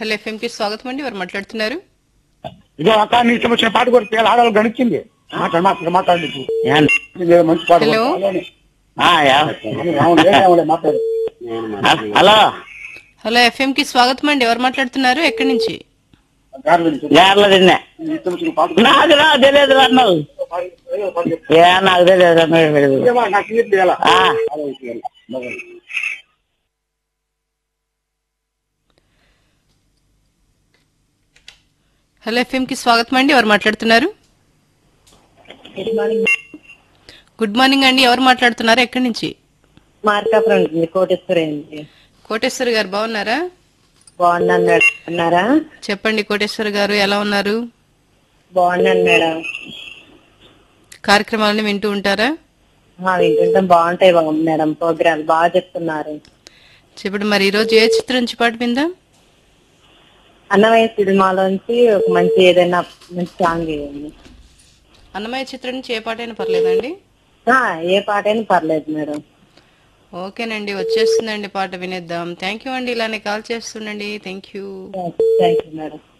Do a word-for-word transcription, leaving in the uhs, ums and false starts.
Hello FM కి స్వాగతం అండి. ఎవరు మాట్లాడుతున్నారు? ఇదో అక్క నీ ఇష్టం వచ్చిన పాట కూడా పేరు ఆడాలి గణించింది మాట్లాడు మాట్లాడు మాట్లాడి మంచి పాట హలో. మాట్లాడు. హలో హలో ఎఫ్ఎం కి స్వాగతం అండి. ఎవరు మాట్లాడుతున్నారు? ఎక్కడి నుంచి? యార్ల తిన్నా నాకు రా తెలియదు అన్నావు ఏ నాకు తెలియదు హలో ఎఫ్ఎం కి స్వాగతం అండి. ఎవరు మాట్లాడుతున్నారు? గుడ్ మార్నింగ్ అండి. ఎవరు మాట్లాడుతున్నారు? ఎక్కడి నుంచి? మార్కాపురం ఉంటుంది కోటేశ్వరి అండి. కోటేశ్వరి గారు బాగున్నారా? బాగున్నాను మేడం. అన్నారా? చెప్పండి కోటేశ్వరి గారు, ఎలా ఉన్నారు? బాగున్నాను మేడం. కార్యక్రమాలను వింటూ ఉంటారా? ఆ, వింటుంటాం. బాగుంటాయి బాబు మేడం. ప్రోగ్రామ్ బాగా చెప్తున్నారు. చెప్పండి మరి ఈ రోజు ఏ చిత్రం నుంచి పాట విందాం? అన్నమయ్య సినిమాలోంచి ఒక మంచి ఏదైనా మంచి సాంగ్ వేయండి. అన్నమయ్య చిత్రం నుంచి ఏ పాట అయినా పర్లేదండి? ఆ, ఏ పాట అయినా పర్లేదు మేడం. ఓకేనండి, వచ్చేస్తుందండి పాట, వినేద్దాం. థ్యాంక్ యూ అండి. ఇలానే call చేస్తుండండి. Thank you. Thank you madam.